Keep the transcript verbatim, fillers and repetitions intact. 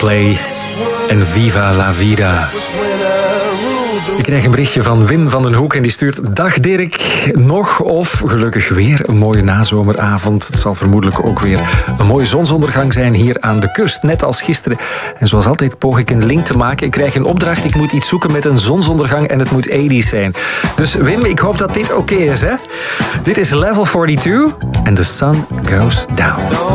Coldplay en Viva la Vida. Ik krijg een berichtje van Wim van den Hoek en die stuurt: Dag Dirk, nog of gelukkig weer een mooie nazomeravond. Het zal vermoedelijk ook weer een mooie zonsondergang zijn hier aan de kust, net als gisteren. En zoals altijd poog ik een link te maken. Ik krijg een opdracht, ik moet iets zoeken met een zonsondergang en het moet tachtig zijn. Dus Wim, ik hoop dat dit oké is, hè? Dit is Level tweeënveertig en The Sun Goes Down.